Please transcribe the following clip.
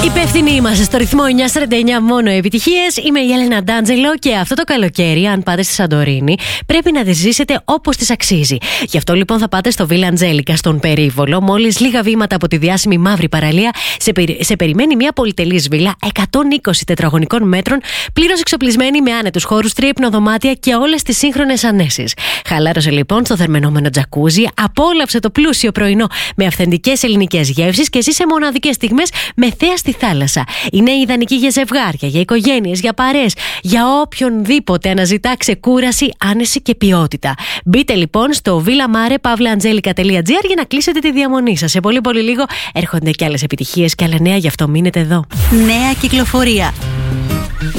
Υπεύθυνοι είμαστε στο ρυθμό 949 μόνο επιτυχίες. Είμαι η Έλενα Ντάντζελο και αυτό το καλοκαίρι, αν πάτε στη Σαντορίνη, πρέπει να τη ζήσετε όπως της αξίζει. Γι' αυτό λοιπόν θα πάτε στο Villa Angelica στον Περίβολο. Μόλις λίγα βήματα από τη διάσημη μαύρη παραλία, σε περιμένει μια πολυτελής βίλα 120 τετραγωνικών μέτρων, πλήρως εξοπλισμένη με άνετους χώρους, 3 υπνοδωμάτια και όλες τις σύγχρονες ανέσεις. Χαλάρωσε λοιπόν στο θερμαινόμενο τζακούζι, απόλαυσε το πλούσιο πρωινό με αυθεντικές ελληνικές γεύσεις και ζήσε μοναδικές στιγμές με θέα στη θάλασσα. Είναι ιδανική για ζευγάρια, για οικογένειες, για παρέες, για οποιονδήποτε αναζητά ξεκούραση, άνεση και ποιότητα. Μπείτε λοιπόν στο villamare.angelica.gr για να κλείσετε τη διαμονή σας. Σε πολύ πολύ λίγο έρχονται και άλλες επιτυχίες και άλλα νέα, γι' αυτό μείνετε εδώ. Νέα κυκλοφορία.